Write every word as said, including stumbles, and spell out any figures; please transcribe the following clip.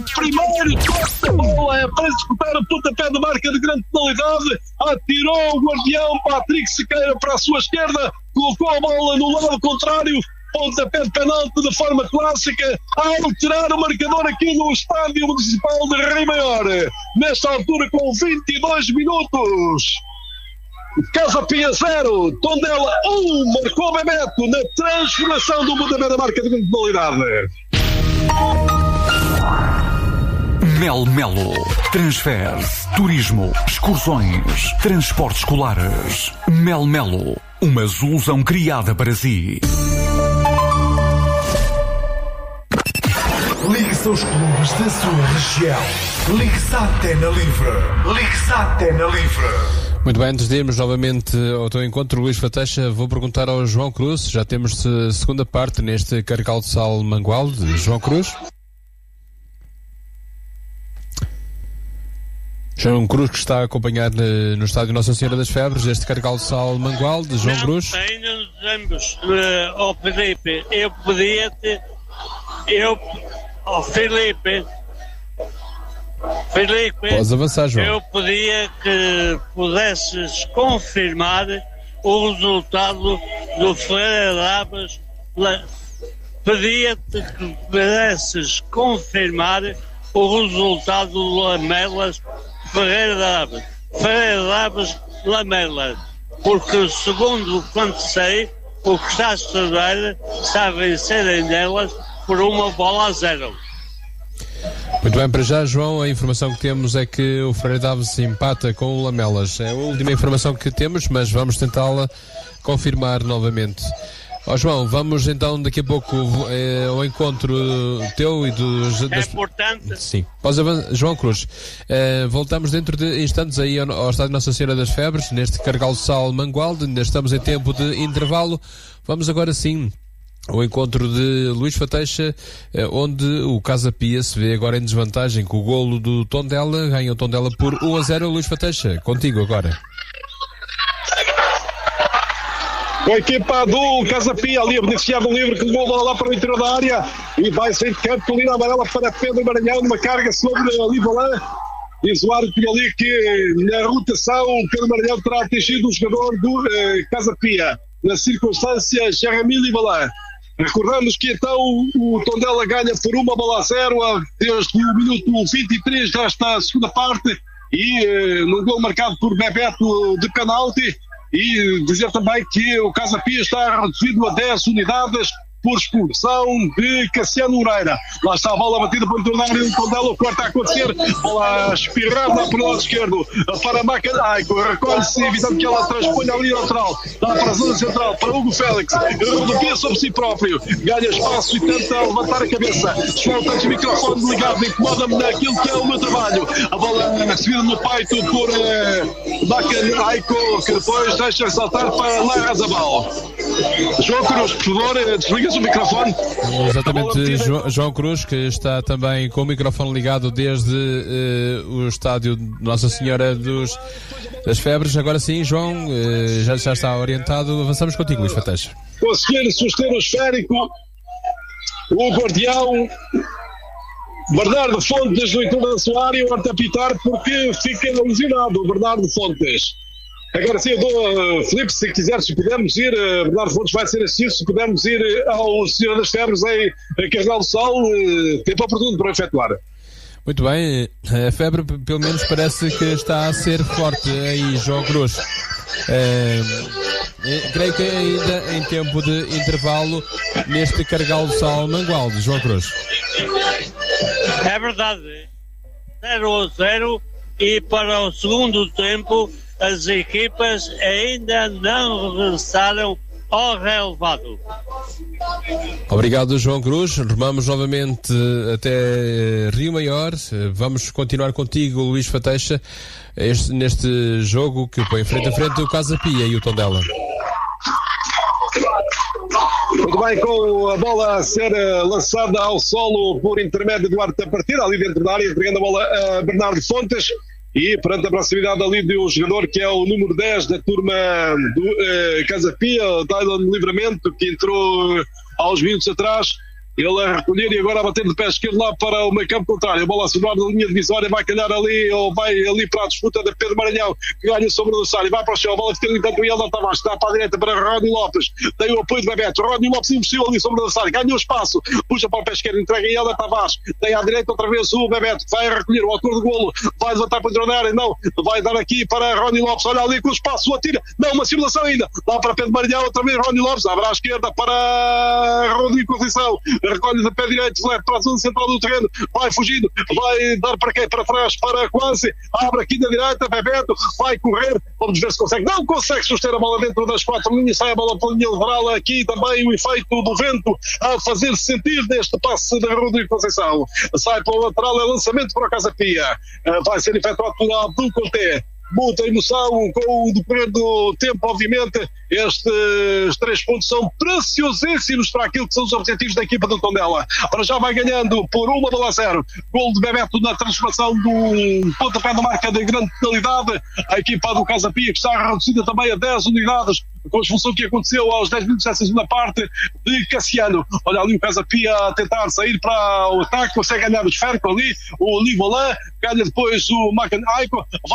Primeiro toque da bola é para disputar o pontapé de marca de grande penalidade. Atirou o guardião Patrick Sequeira para a sua esquerda, colocou a bola no lado contrário. Pontapé de penalti de forma clássica, a alterar o marcador aqui no Estádio Municipal de Rio Maior. Nesta altura, com vinte e dois minutos. Casa Pia zero, Tondela um, marcou Bebeto na transformação do pontapé da marca de grande penalidade. Mel Melo. Transfers, turismo, excursões, transportes escolares. Mel Melo. Uma solução criada para si. Ligue-se aos clubes da sua região. Ligue-se à Antena Livre. Ligue-se à Antena Livre. Muito bem, antes de irmos novamente ao teu encontro, Luís Fateixa, vou perguntar ao João Cruz. Já temos a segunda parte neste Carregal de Sal Mangualde. João Cruz? João Cruz, que está a acompanhar no estádio Nossa Senhora das Febres este Carregal de Sal Mangualde. João não, Cruz? Ainda nos ambos. Ó uh, oh, Filipe, eu pedia-te, eu, ó oh, Filipe, Filipe, podes avançar, João. Eu pedia que pudesses confirmar o resultado do Ferreira Daves. Pedia-te que pudesses confirmar o resultado do Lamelas Ferreira Daves. Ferreira Daves Lamelas. Porque, segundo quanto sei, o que está a estudar está a vencerem nelas por uma bola a zero. Muito bem, para já, João, a informação que temos é que o Ferreira Daves empata com o Lamelas. É a última informação que temos, mas vamos tentá-la confirmar novamente. Ó oh, João, vamos então daqui a pouco é, ao encontro teu e dos... É das... importante. Sim. Avan... João Cruz, é, voltamos dentro de instantes aí ao, ao Estádio Nossa Senhora das Febres, neste Carregal de Sal Mangualde. Ainda estamos em tempo de intervalo. Vamos agora sim o encontro de Luís Fateixa, onde o Casa Pia se vê agora em desvantagem com o golo do Tondela. Ganha o Tondela por um a zero. Luís Fateixa, contigo agora. Com a equipa do Casa Pia ali a beneficiar do livre que levou a bola lá para o interior da área e vai sem campo, linha amarela para Pedro Maranhão, numa carga sobre Livalã. Diz o árbitro ali que na rotação Pedro Maranhão terá atingido o jogador do eh, Casa Pia. Na circunstância, Jeremy Livalã. Recordamos que então o Tondela ganha por uma bola a zero desde o minuto vinte e três desta segunda parte e eh, num gol marcado por Bebeto de penalti. E dizer também que o Casa Pia está reduzido a dez unidades por expulsão de Cassiano Moreira. Lá está a bola batida por dentro da área do Tondela, o que está a acontecer, bola a espirrar lá para o lado esquerdo, para a Macadaico, recolhe-se, evitando que ela transpõe a linha lateral, dá para a zona central, para Hugo Félix, rodopia sobre si próprio, ganha espaço e tenta levantar a cabeça. João, tens o microfone ligado, incomoda-me naquilo que é o meu trabalho. A bola recebida no peito por eh, Macadaico, que depois deixa saltar para Larrazabal. João Cruz, por favor, desliga o microfone. Exatamente, João, João Cruz, que está também com o microfone ligado desde uh, o estádio Nossa Senhora dos, das Febres. Agora sim, João, uh, já, já está orientado. Avançamos contigo, Luís Fateixa. Conseguir suster o esférico, o guardião Bernardo Fontes no entorno da sua área, o a apitar porque fica lesionado o Bernardo Fontes. Agora sim, eu dou, uh, Filipe, se quiseres, se pudermos ir, uh, Bernardo Fontes vai ser assistido, se pudermos ir uh, ao Senhor das Febres em, em Carregal do Sal, uh, tempo oportuno para efetuar. Muito bem, a febre pelo menos parece que está a ser forte aí, João Cruz. Uh, creio que ainda em tempo de intervalo neste Carregal do Sal Mangualde, João Cruz. É verdade, zero a zero e para o segundo tempo as equipas ainda não regressaram ao relevado. Obrigado, João Cruz. Rumamos novamente até Rio Maior. Vamos continuar contigo, Luís Fateixa, este, neste jogo que põe frente a frente o Casa Pia e o Tondela. Muito bem, com a bola a ser lançada ao solo por intermédio do árbitro da partida, ali dentro da área, entregando a bola a Bernardo Fontes. E perante a proximidade ali de um jogador que é o número dez da turma do eh, Casa Pia, o Dylan Livramento, que entrou aos minutos atrás, Ele a recolher e agora a bater de pé esquerdo lá para o meio campo contrário. A bola a sobrar na linha divisória, vai calhar ali, ou vai ali para a disputa de Pedro Maranhão, que ganha sobre o adversário, vai para o chão, a bola fica ali para o Helder Tavares, dá para a direita para Rony Lopes, tem o apoio de Bebeto. Rony Lopes investiu ali sobre o adversário, ganha o espaço, puxa para o pé esquerdo, entrega em Helder Tavares, tem à direita outra vez o Bebeto, vai recolher o autor do golo, vai levantar para a área, não, vai dar aqui para Rony Lopes, olha ali com o espaço, atira, não, uma simulação ainda, lá para Pedro Maranhão, outra vez Rony Lopes, abre à esquerda para Rodrigo Conceição, recolhe de pé direito, leva para a zona central do terreno, vai fugindo, vai dar para quem? Para trás, para quase, abre aqui na direita, Bebeto, vai correr, vamos ver se consegue, não consegue suster a bola dentro das quatro linhas, sai a bola pela linha lateral, aqui também o efeito do vento a fazer-se sentir neste passe de Rodrigo Conceição, sai para o lateral, é lançamento para a Casa Pia, vai ser efetuado por Abdul Conté. Muita emoção com o decorrer do tempo, obviamente. Estes três pontos são preciosíssimos para aquilo que são os objetivos da equipa do Tondela. Para já vai ganhando por uma bola a zero. Gol de Bebeto na transformação do pontapé da marca de grande penalidade. A equipa do Casa Pia, que está reduzida também a dez unidades, com a expulsão que aconteceu aos dez minutos dessa segunda parte de Cassiano. Olha ali o Casa Pia a tentar sair para o ataque, consegue ganhar o esférico ali, o Livolan, ganha depois o Macan Aiko.